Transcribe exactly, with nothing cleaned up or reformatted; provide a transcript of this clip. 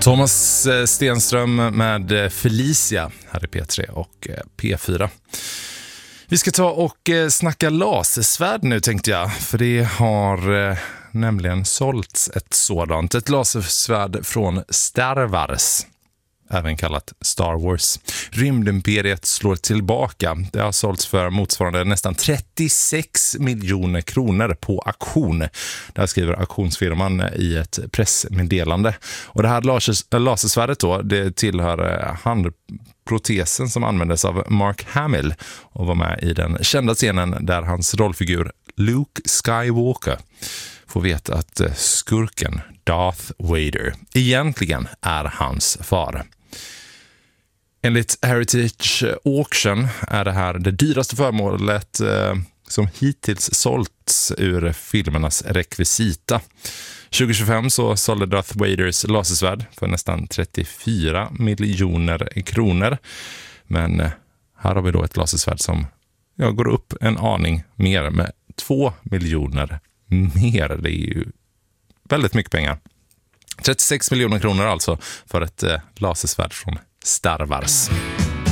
Thomas Stenström med Felicia här i P tre och P fyra. Vi ska ta och snacka lasersvärd nu, tänkte jag. För det har nämligen sålts ett sådant. Ett lasersvärd från Star Wars, även kallat Star Wars. Rymdimperiet slår tillbaka. Det har sålts för motsvarande nästan trettiosex miljoner kronor på auktion. Det här skriver auktionsfirman i ett pressmeddelande. Och det här lasers- lasersvärdet då, det tillhör handprotesen som användes av Mark Hamill och var med i den kända scenen där hans rollfigur Luke Skywalker får veta att skurken Darth Vader egentligen är hans far. Enligt Heritage Auction är det här det dyraste föremålet eh, som hittills sålts ur filmernas rekvisita. tjugo tjugofem så sålde Darth Vaders lasersvärd för nästan trettiofyra miljoner kronor. Men här har vi då ett lasersvärd som ja, går upp en aning mer med två miljoner mer. Det är ju väldigt mycket pengar. trettiosex miljoner kronor alltså för ett eh, lasersvärd från Star Wars.